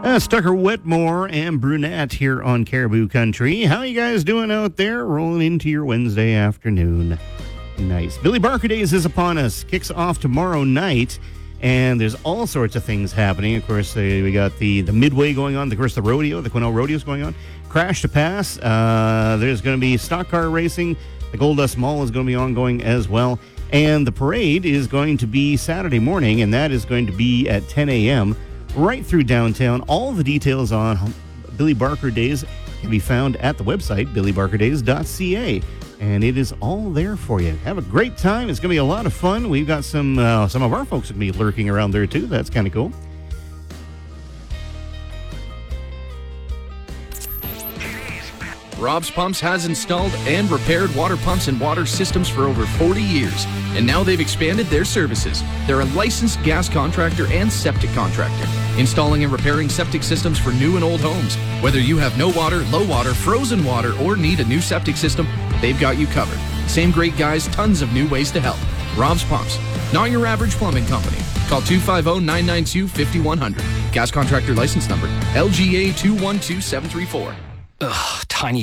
That's Tucker Wetmore and Brunette here on Caribou Country. How you guys doing out there? Rolling into your Wednesday afternoon. Nice. Billy Barker Days is upon us. Kicks off tomorrow night, and there's all sorts of things happening. Of course, we got the Midway going on. Of course, the rodeo, the Quesnel Rodeo is going on. Crash to Pass. There's going to be stock car racing. The Gold Dust Mall is going to be ongoing as well. And the parade is going to be Saturday morning, and that is going to be at 10 a.m., right through downtown. All the details on Billy Barker Days can be found at the website, billybarkerdays.ca. And it is all there for you. Have a great time. It's going to be a lot of fun. We've got some of our folks going to be lurking around there, too. That's kind of cool. Rob's Pumps has installed and repaired water pumps and water systems for over 40 years, and now they've expanded their services. They're a licensed gas contractor and septic contractor, installing and repairing septic systems for new and old homes. Whether you have no water, low water, frozen water, or need a new septic system, they've got you covered. Same great guys, tons of new ways to help. Rob's Pumps, not your average plumbing company. Call 250-992-5100. Gas contractor license number, LGA 212734. Ugh, tiny